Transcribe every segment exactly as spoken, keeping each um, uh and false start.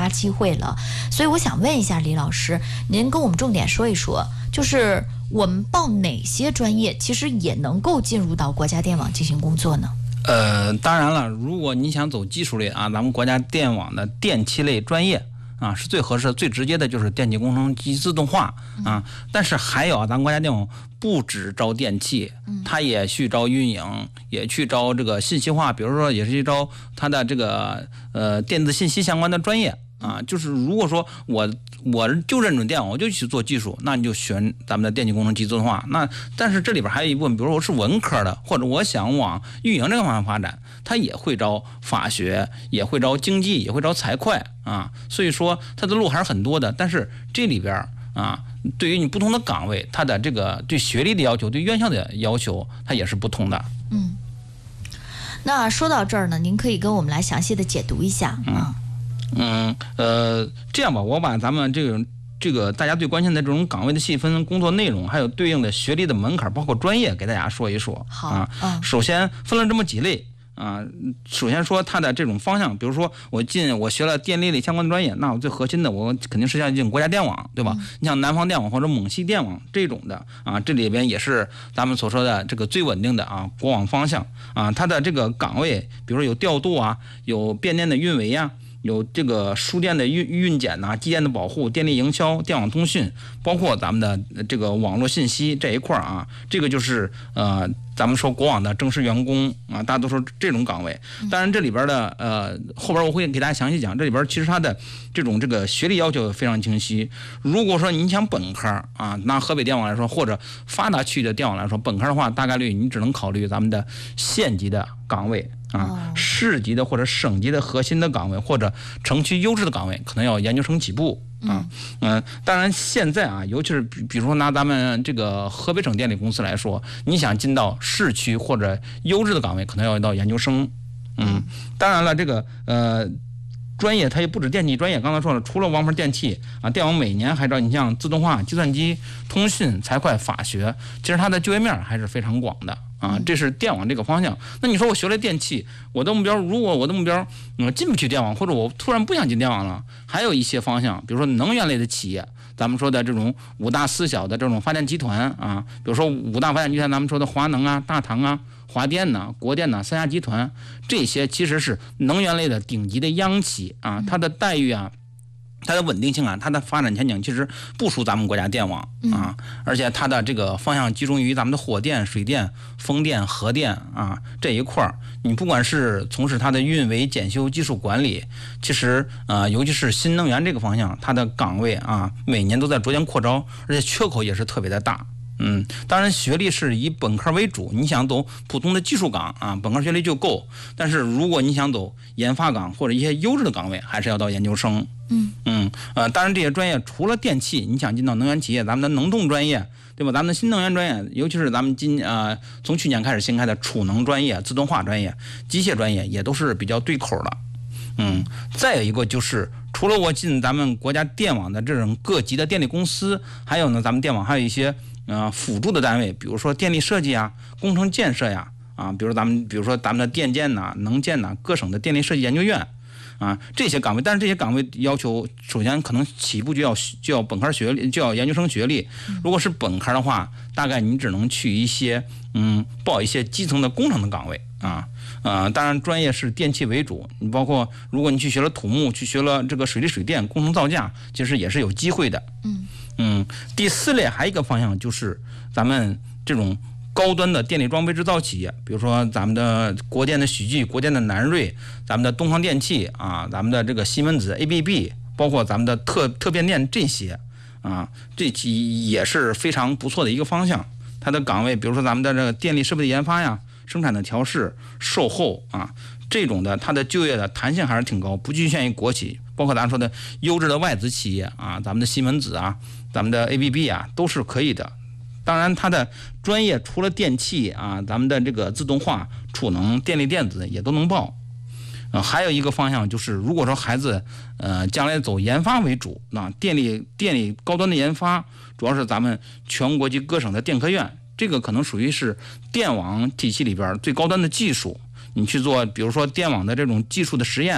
大机会了。所以我想问一下李老师，您跟我们重点说一说，就是我们报哪些专业其实也能够进入到国家电网进行工作呢？ 呃，当然了，如果你想走技术类啊，咱们国家电网的电气类专业啊是最合适、最直接的，就是电气工程及自动化啊。但是还有啊，咱们国家电网不只招电气，它也去招运营，也去招这个信息化，比如说也是去招它的这个呃电子信息相关的专业啊。就是如果说我我就认准电网，我就去做技术，那你就选咱们的电气工程及自动化。那但是这里边还有一部分，比如说我是文科的，或者我想往运营这个方向发展，它也会招法学，也会招经济，也会招财会啊。所以说它的路还是很多的。但是这里边啊，对于你不同的岗位，它的这个对学历的要求，对院校的要求，它也是不同的。 嗯，那说到这儿呢，您可以跟我们来详细的解读一下啊。 嗯嗯呃，这样吧，我把咱们这个这个大家最关心的这种岗位的细分、工作内容，还有对应的学历的门槛，包括专业，给大家说一说。 好啊， 嗯、 首先分了这么几类啊。首先说它的这种方向，比如说我进我学了电力类相关的专业，那我最核心的我肯定是要进国家电网，对吧？嗯、你像南方电网或者蒙系电网这种的啊，这里边也是咱们所说的这个最稳定的啊国网方向啊。它的这个岗位，比如说有调度啊，有变电的运维呀、啊。有这个输电的运运检呐、机电的保护、电力营销、电网通讯，包括咱们的这个网络信息这一块啊，这个就是呃，咱们说国网的正式员工啊，大多数这种岗位。当然这里边的呃，后边我会给大家详细讲，这里边其实它的这种这个学历要求非常清晰。如果说你想本科啊，拿河北电网来说，或者发达区的电网来说，本科的话，大概率你只能考虑咱们的县级的岗位。啊，市级的或者省级的核心的岗位，或者城区优质的岗位，可能要研究生起步啊。嗯、呃，当然现在啊，尤其是比比如说拿咱们这个河北省电力公司来说，你想进到市区或者优质的岗位，可能要到研究生。嗯，当然了，这个呃。专业它也不止电气专业，刚才说了，除了王牌电气啊，电网每年还招你像自动化、计算机、通讯、财会、法学，其实它的就业面还是非常广的啊。这是电网这个方向。那你说我学了电气，我的目标，如果我的目标嗯进不去电网，或者我突然不想进电网了，还有一些方向，比如说能源类的企业，咱们说的这种五大四小的这种发电集团啊，比如说五大发电集团，咱们说的华能啊、大唐啊、华电呐、国电呐、三峡集团，这些其实是能源类的顶级的央企啊，它的待遇啊，它的稳定性啊，它的发展前景其实不输咱们国家电网啊，而且它的这个方向集中于咱们的火电、水电、风电、核电啊这一块儿。你不管是从事它的运维、检修、技术管理，其实啊，尤其是新能源这个方向，它的岗位啊，每年都在逐渐扩招，而且缺口也是特别的大。嗯，当然学历是以本科为主，你想走普通的技术岗啊，本科学历就够。但是如果你想走研发岗或者一些优质的岗位，还是要到研究生。嗯嗯呃，当然这些专业除了电气，你想进到能源企业，咱们的能动专业，对吧？咱们的新能源专业，尤其是咱们今呃从去年开始新开的储能专业、自动化专业、机械专业，也都是比较对口的。嗯，再有一个就是除了我进咱们国家电网的这种各级的电力公司，还有呢，咱们电网还有一些呃辅助的单位，比如说电力设计啊、工程建设呀，啊，比如咱们比如说咱们的电建呐、能建呐，各省的电力设计研究院啊，这些岗位，但是这些岗位要求，首先可能起步就要就要本科学历，就要研究生学历。如果是本科的话，大概你只能去一些嗯报一些基层的工程的岗位啊。呃，当然专业是电气为主，你包括如果你去学了土木，去学了这个水利水电、工程造价，其实也是有机会的。嗯嗯，第四类还有一个方向就是咱们这种高端的电力装备制造企业，比如说咱们的国电的许聚、国电的南锐、咱们的东方电气啊、咱们的这个西门子 A B B， 包括咱们的特特变电这些啊，这期也是非常不错的一个方向。它的岗位，比如说咱们的这个电力设备的研发呀、生产的调试、售后啊，这种的它的就业的弹性还是挺高，不局限于国企，包括咱们说的优质的外资企业啊，咱们的西门子啊，咱们的 A B B 啊，都是可以的。当然，它的专业除了电气啊，咱们的这个自动化、储能、电力电子也都能报。呃，还有一个方向就是，如果说孩子呃将来走研发为主，那电力电力高端的研发，主要是咱们全国及各省的电科院，这个可能属于是电网体系里边最高端的技术。你去做，比如说电网的这种技术的实验、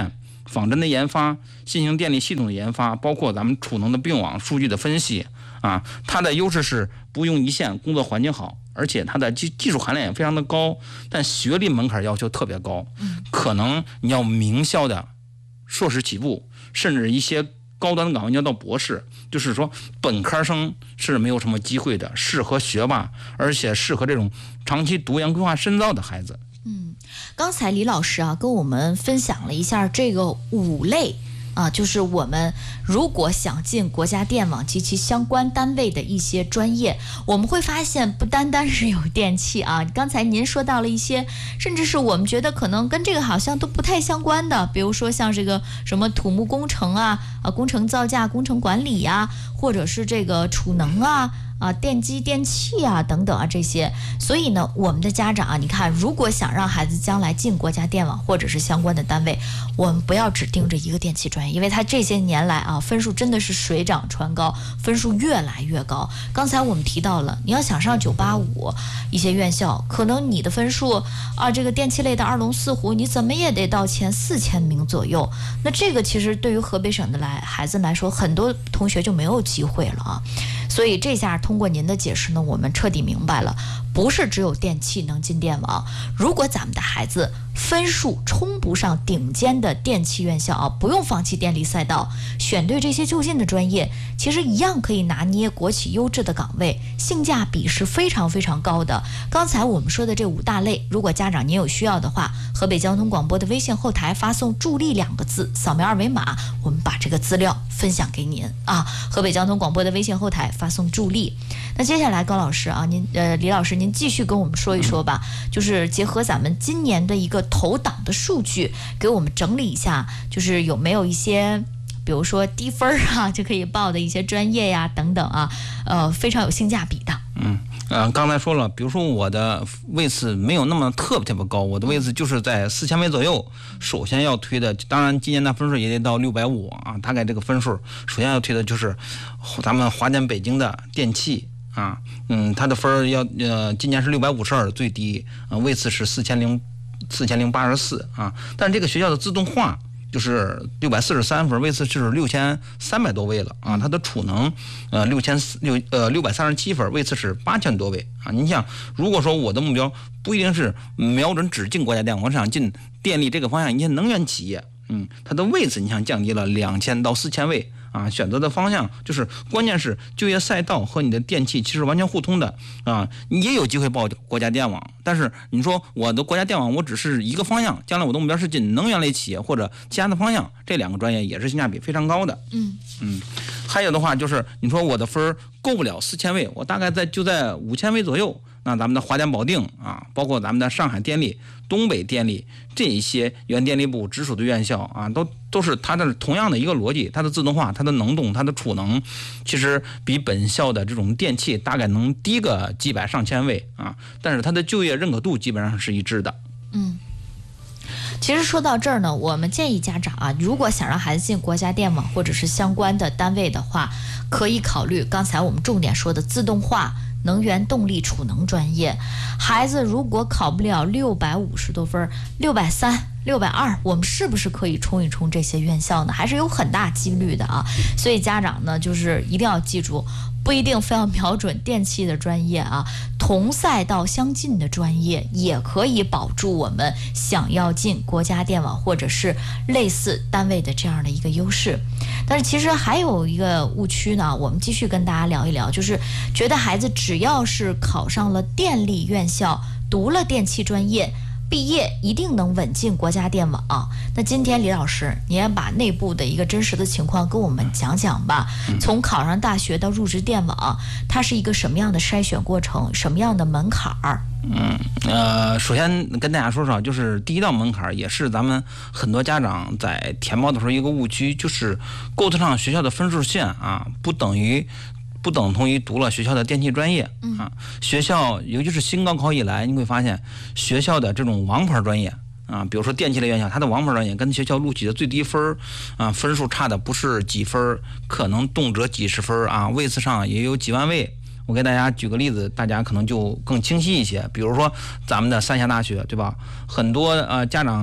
仿真的研发、新型电力系统的研发，包括咱们储能的并网数据的分析啊。它的优势是不用一线，工作环境好，而且它的技技术含量也非常的高，但学历门槛要求特别高，可能你要名校的硕士起步，甚至一些高端的岗位要到博士，就是说本科生是没有什么机会的，适合学霸，而且适合这种长期读研规划深造的孩子。 嗯，刚才李老师啊跟我们分享了一下这个五类啊，就是我们如果想进国家电网及其相关单位的一些专业，我们会发现不单单是有电气啊，刚才您说到了一些，甚至是我们觉得可能跟这个好像都不太相关的，比如说像这个什么土木工程啊、啊工程造价、工程管理呀、啊，或者是这个储能啊。啊，电机、电器啊，等等啊，这些，所以呢，我们的家长啊，你看，如果想让孩子将来进国家电网或者是相关的单位，我们不要只盯着一个电气专业，因为他这些年来啊，分数真的是水涨船高，分数越来越高。刚才我们提到了，你要想上九八五一些院校，可能你的分数啊，这个电气类的二龙四虎，你怎么也得到前四千名左右。那这个其实对于河北省的来孩子来说，很多同学就没有机会了啊。所以这下通过您的解释呢，我们彻底明白了，不是只有电气能进电网。如果咱们的孩子分数冲不上顶尖的电气院校啊，不用放弃电力赛道，选对这些就近的专业，其实一样可以拿捏国企优质的岗位，性价比是非常非常高的。刚才我们说的这五大类，如果家长您有需要的话，河北交通广播的微信后台发送助力两个字，扫描二维码，我们把这个资料分享给您啊。河北交通广播的微信后台发送助力。那接下来高老师啊，您呃李老师您继续跟我们说一说吧，就是结合咱们今年的一个投档的数据，给我们整理一下，就是有没有一些比如说低分啊就可以报的一些专业呀等等啊，呃非常有性价比的。 嗯呃，刚才说了，比如说我的位次没有那么特别特别高，我的位次就是在四千位左右。首先要推的，当然今年的分数也得到六百五啊，大概这个分数。首先要推的就是咱们华电北京的电气啊，嗯，它的分要呃今年是六百五十二最低啊，位次是四千零四千零八十四啊，但这个学校的自动化就是六百四十三分，位次是六千三百多位了啊。它的储能，呃，六千六呃六百三十七分，位次是八千多位啊。你想，如果说我的目标不一定是瞄准只进国家电网，我想进电力这个方向一些能源企业，嗯，它的位次你想降低了两千到四千位。啊，选择的方向就是，关键是就业赛道和你的电气其实完全互通的啊，你也有机会报国家电网，但是你说我的国家电网我只是一个方向，将来我的目标是进能源类企业或者其他的方向，这两个专业也是性价比非常高的。 嗯嗯，还有的话就是，你说我的分够不了四千位，我大概在就在五千位左右。那咱们的华电保定啊，包括咱们的上海电力、东北电力这一些原电力部直属的院校啊，都都是它的同样的一个逻辑，它的自动化、它的能动、它的储能，其实比本校的这种电气大概能低个几百上千位啊，但是它的就业认可度基本上是一致的。 嗯。其实说到这儿呢，我们建议家长啊，如果想让孩子进国家电网或者是相关的单位的话，可以考虑刚才我们重点说的自动化、能源动力储能专业。孩子如果考不了六百五十多分，六百三、六百二，我们是不是可以冲一冲这些院校呢？还是有很大几率的啊。所以家长呢，就是一定要记住，不一定非要瞄准电气的专业啊，同赛道相近的专业也可以保住我们想要进国家电网或者是类似单位的这样的一个优势。但是其实还有一个误区呢，我们继续跟大家聊一聊，就是觉得孩子只要是考上了电力院校，读了电气专业，毕业一定能稳进国家电网。那今天李老师，你也把内部的一个真实的情况跟我们讲讲吧。从考上大学到入职电网，它是一个什么样的筛选过程，什么样的门槛儿？ 嗯呃，首先跟大家说说，就是第一道门槛，也是咱们很多家长在填报的时候一个误区，就是够得上学校的分数线啊，不等于。不等同于读了学校的电气专业啊，学校尤其是新高考以来，你会发现学校的这种王牌专业啊，比如说电气类院校，它的王牌专业跟学校录取的最低分啊，分数差的不是几分，可能动辄几十分啊，位次上也有几万位。我给大家举个例子，大家可能就更清晰一些。比如说咱们的三峡大学，对吧？很多呃家长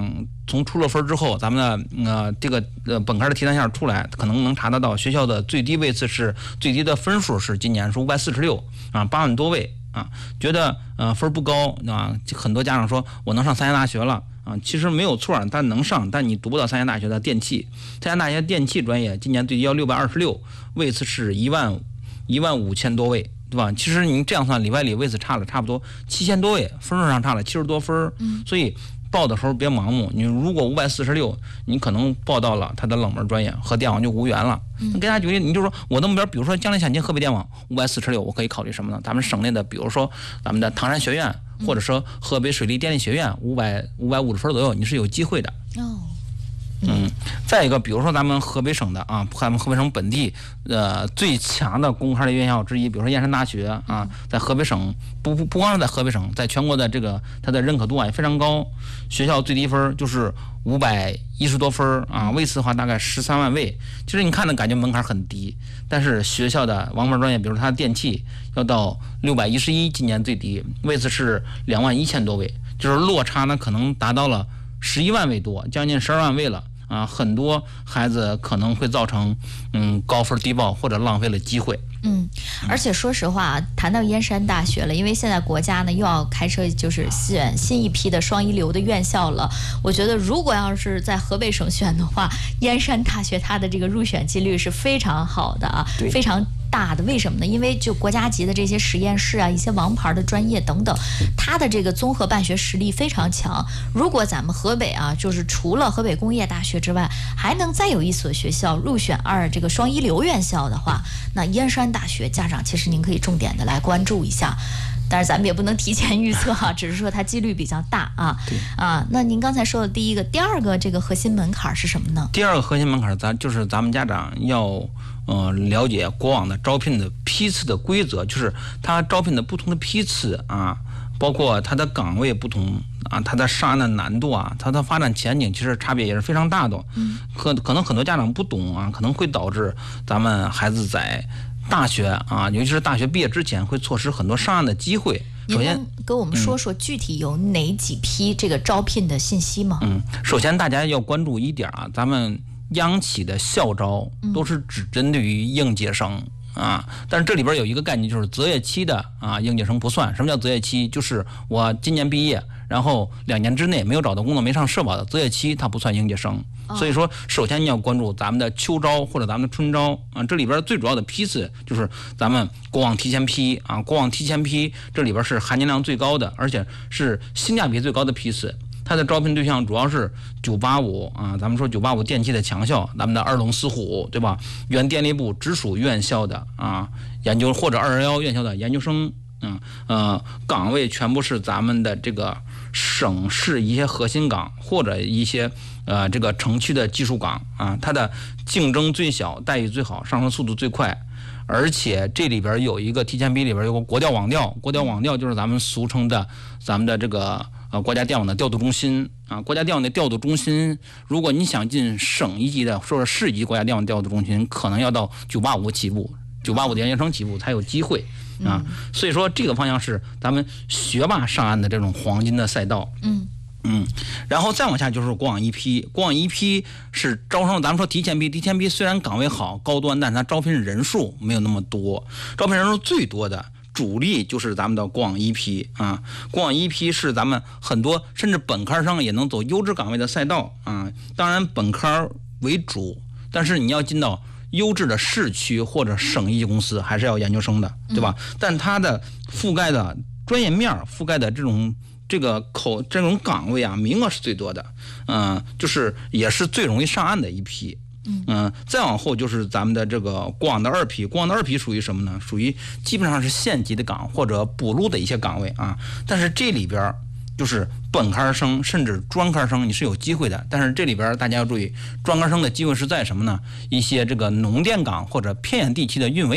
从出了分之后，咱们的呃这个呃本科的题单线出来，可能能查得到学校的最低位次是最低的分数是今年是五百四十六啊，八万多位啊，觉得呃分不高啊，很多家长说我能上三峡大学了啊，其实没有错，但能上，但你读不到三峡大学的电气，三峡大学电气专业今年最低要六百二十六，位次是一万一万五千多位。对吧？其实您这样算，里外里位次差了差不多七千多位，分数上差了七十多分，嗯，所以报的时候别盲目。你如果五百四十六，你可能报到了它的冷门专业，和电网就无缘了。嗯，给大家举例，你就说我的目标，比如说将来想进河北电网，五百四十六，我可以考虑什么呢？咱们省内的，比如说咱们的唐山学院，或者说河北水利电力学院，五百五百五十分左右，你是有机会的。哦。嗯，再一个，比如说咱们河北省的啊，咱们河北省本地呃最强的公开的院校之一，比如说燕山大学啊，在河北省不不不光是在河北省，在全国的这个它的认可度啊也非常高，学校最低分就是五百一十多分啊，位次的话大概十三万位。其实你看着感觉门槛很低，但是学校的王牌专业，比如说它的电气要到六百一十一，今年最低位次是两万一千多位，就是落差呢可能达到了十一万位多，将近十二万位了啊！很多孩子可能会造成嗯高分低报或者浪费了机会。 嗯，而且说实话，谈到燕山大学了，因为现在国家呢又要开设就是选新一批的双一流的院校了。我觉得如果要是在河北省选的话，燕山大学它的这个入选几率是非常好的啊，非常大的。为什么呢？因为就国家级的这些实验室啊，一些王牌的专业等等，它的这个综合办学实力非常强。如果咱们河北啊，就是除了河北工业大学之外，还能再有一所学校入选二这个双一流院校的话，那燕山大学家长其实您可以重点的来关注一下。但是咱们也不能提前预测哈、啊，只是说它几率比较大啊。啊，那您刚才说的第一个、第二个这个核心门槛是什么呢？ 第二个核心门槛，咱就是咱们家长要呃了解国网的招聘的批次的规则，就是它招聘的不同的批次啊，包括它的岗位不同啊，它的上岸的难度啊，它的发展前景其实差别也是非常大的。嗯，可可能很多家长不懂啊，可能会导致咱们孩子在大学啊，尤其是大学毕业之前，会错失很多上岸的机会。首先， 跟我们说说具体有哪几批这个招聘的信息吗？ 嗯，首先大家要关注一点啊，咱们央企的校招都是只针对于应届生。嗯啊，但是这里边有一个概念，就是择业期的啊，应届生不算。什么叫择业期？就是我今年毕业，然后两年之内没有找到工作、没上社保的择业期，它不算应届生。所以说，首先你要关注咱们的秋招或者咱们的春招啊，这里边最主要的批次就是咱们国网提前批啊，国网提前批这里边是含金量最高的，而且是性价比最高的批次。它的招聘对象主要是九八五啊，咱们说九八五电气的强校，咱们的二龙四虎，对吧？原电力部直属院校的啊研究或者二幺幺院校的研究生，嗯呃岗位全部是咱们的这个省市一些核心岗或者一些呃这个城区的技术岗啊，它的竞争最小，待遇最好，上升速度最快。而且这里边有一个提前批，里边有个国调网调，国调网调就是咱们俗称的咱们的这个呃国家电网的调度中心啊，国家电网的调度中心，如果你想进省一级的或者市级国家电网调度中心，可能要到九八五起步，九八五的研究生起步才有机会啊。所以说这个方向是咱们学霸上岸的这种黄金的赛道。嗯。嗯，然后再往下就是国网一批，国网一批是招生，咱们说提前批，提前批虽然岗位好高端，但它招聘人数没有那么多，招聘人数最多的主力就是咱们的国网一批啊，国网一批是咱们很多甚至本科生也能走优质岗位的赛道啊，当然本科为主，但是你要进到优质的市区或者省一级公司，还是要研究生的，对吧？嗯、但它的覆盖的专业面覆盖的这种。这个口这种岗位啊，名额是最多的，嗯、呃，就是也是最容易上岸的一批，嗯、呃，再往后就是咱们的这个国网的二批，国网的二批属于什么呢？属于基本上是县级的岗或者补录的一些岗位啊，但是这里边就是本科生甚至专科生你是有机会的，但是这里边大家要注意，专科生的机会是在什么呢？一些这个农电岗或者偏远地区的运维岗。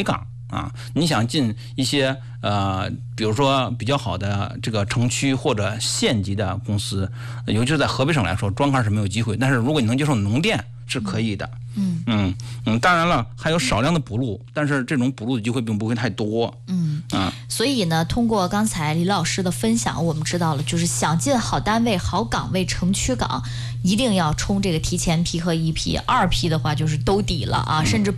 啊。你想进一些呃，比如说比较好的这个城区或者县级的公司，尤其是在河北省来说，专科是没有机会。但是如果你能接受农电是可以的。 嗯嗯嗯，当然了，还有少量的补录，但是这种补录的机会并不会太多。 嗯啊， 所以呢，通过刚才李老师的分享，我们知道了，就是想进好单位、好岗位、城区岗，一定要冲这个提前批和一批，二批的话就是兜底了啊，甚至